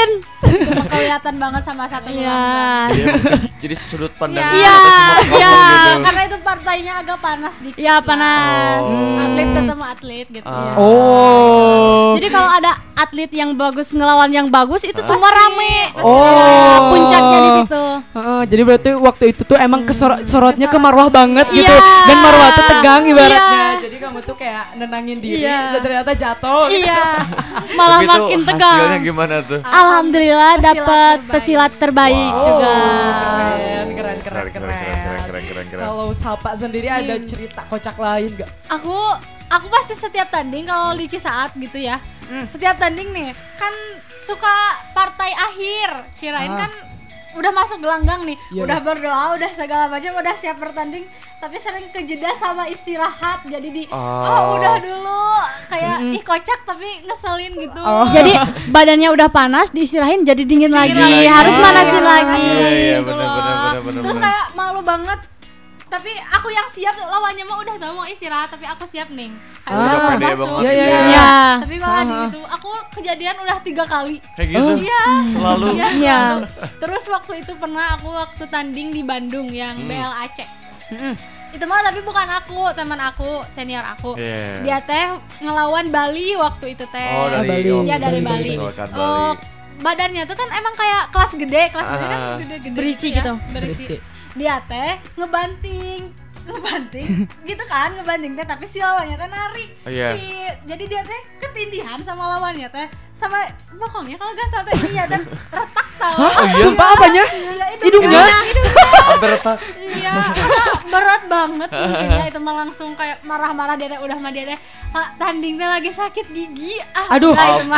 diapain? Kelihatan banget sama satu Iya. Jadi sudut pandang Iya, kita semua ke iya. kamu gitu. karena itu partainya agak panas dikit. Iya, lah. panas. Atlet ketemu atlet gitu. Ah. Oh. Jadi kalau ada atlet yang bagus ngelawan yang bagus itu semua rame. Oh. Puncaknya di situ. Jadi berarti waktu itu tuh emang sorotnya ke Kesorot. marwah banget gitu. Iya. Dan marwah tuh tegang ibaratnya. Iya. Jadi kamu tuh kayak nenangin diri Iya. dan ternyata jatuh. gitu. Iya. Malah Tapi itu makin tegang. hasilnya gimana tuh? Alhamdulillah Pesilat dapat terbaik. pesilat terbaik Wow. juga. Keren. Keren. Kalau Salpa sendiri ada cerita kocak lain gak? Aku pasti setiap tanding kalau di Cisaat gitu ya. Setiap tanding nih kan suka partai akhir. Kirain kan udah masuk gelanggang nih, Iya, udah berdoa, udah segala macam, udah siap bertanding, tapi sering kejeda sama istirahat. Jadi udah dulu kayak ih kocak tapi ngeselin gitu. Jadi badannya udah panas diistirahin jadi dingin lagi. lagi. Harus manasin Iya, lagi. iya, gitu benar, loh. benar. Terus kayak malu banget. Tapi aku yang siap, lawannya mah udah tahu mau istirahat, tapi aku siap nih. Kayak Udah mau pede masuk. banget Iya, gitu ya. Iya. Tapi malah gitu. Aku kejadian udah 3 kali. Kayak gitu. Iya. Selalu. Iya, Iya. selalu. Terus waktu itu pernah aku waktu tanding di Bandung yang BL Aceh. Itu mah tapi bukan aku, teman aku, senior aku. Iya. Dia teh ngelawan Bali waktu itu teh. Oh, dari Bali. Iya, dari Bali. Bali. Kan Oh, Bali. badannya tuh kan emang kayak kelas gede kan Ah. gede-gede Berisi ya. gitu. Berisi. Dia teh ngebanting gitu kan, ngebanting teh tapi si lawannya teh narik. Oh, iya. Jadi dia teh ketindihan sama lawannya teh sama bokongnya kalau gak salah teh iya dan retak tahu. Oh, iya? Sumpah apanya? Iya, Hidungnya? Hampir retak. Iya, karena berat banget mungkin ya itu mah langsung kayak marah-marah dia teh udah mah dia teh tanding teh lagi sakit gigi. Aduh. udah, itu mah